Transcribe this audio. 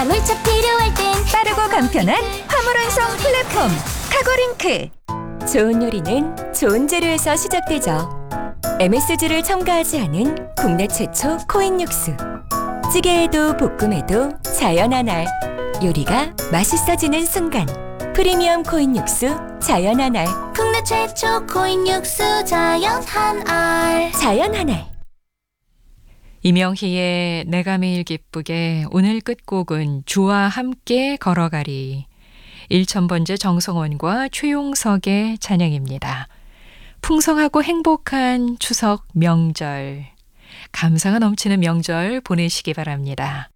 물차 필요할 땐 빠르고 간편한 화물 운송 플랫폼 카고링크. 좋은 요리는 좋은 재료에서 시작되죠. MSG를 첨가하지 않은 국내 최초 코인 육수. 찌개에도 볶음에도 자연 한알. 요리가 맛있어지는 순간. 프리미엄 코인 육수 자연 한알. 국내 최초 코인 육수 자연 한알. 자연 한알. 이명희의 내가 매일 기쁘게 오늘 끝곡은 주와 함께 걸어가리. 1000번째 정성원과 최용석의 찬양입니다. 풍성하고 행복한 추석 명절, 감사가 넘치는 명절 보내시기 바랍니다.